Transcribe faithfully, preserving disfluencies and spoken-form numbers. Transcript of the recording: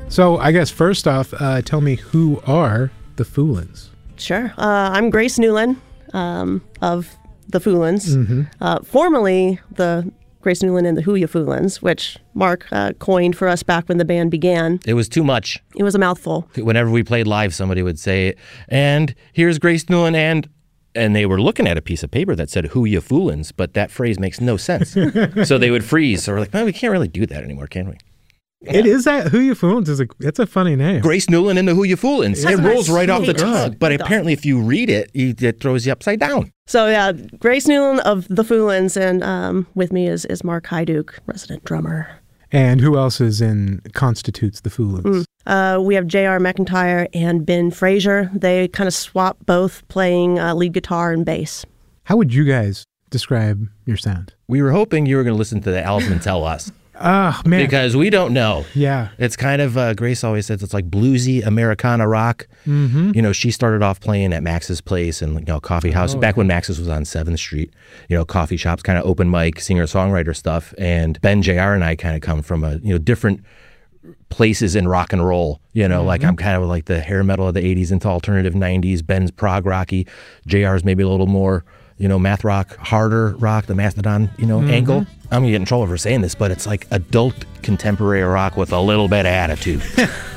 So I guess first off, uh, tell me, who are the Foolins? Sure. Uh, I'm Grace Newland um, of the Foolins, Mm-hmm. uh, formerly the Grace Newland and the Who Ya Foolins, which Mark uh, coined for us back when the band began. It was too much. It was a mouthful. Whenever we played live, somebody would say, and here's Grace Newland, and and they were looking at a piece of paper that said "Who Ya Foolins," but that phrase makes no sense. So they would freeze. So we're like, man, we can't really do that anymore, can we? It is that Who Ya Foolins is a that's a funny name. Grace Newland and the Who Ya Foolins. That's It what I rolls right off the hate. tongue. But apparently, if you read it, you, it throws you upside down. So yeah, Grace Newland of the Foolins, and um, with me is, is Mark Hyduke, resident drummer. And who else is in constitutes the Foolins? Mm. Uh, we have J R McIntyre and Ben Frazier. They kind of swap both playing uh, lead guitar and bass. How would you guys describe your sound? We were hoping you were going to listen to the album and tell us. Oh, man. Because we don't know. Yeah. It's kind of, uh, Grace always says it's like bluesy Americana rock. Mm-hmm. You know, she started off playing at Max's Place and, you know, coffee house. Oh, back yeah. when Max's was on seventh street, you know, coffee shops, kind of open mic, singer-songwriter stuff. And Ben, J R, and I kind of come from, a you know, different places in rock and roll. You know, Mm-hmm. like I'm kind of like the hair metal of the eighties into alternative nineties. Ben's prog rocky. J R's maybe a little more, you know, math rock, harder rock, the Mastodon, you know, Mm-hmm. angle. I'm gonna get in trouble for saying this, but it's like adult contemporary rock with a little bit of attitude.